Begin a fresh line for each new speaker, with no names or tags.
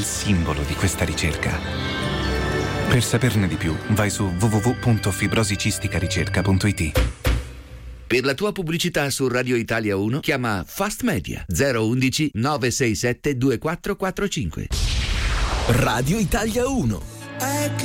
simbolo di questa ricerca. Per saperne di più, vai su www.fibrosicisticaricerca.it.
Per la tua pubblicità su Radio Italia 1 chiama Fast Media 011 967 2445.
Radio Italia 1.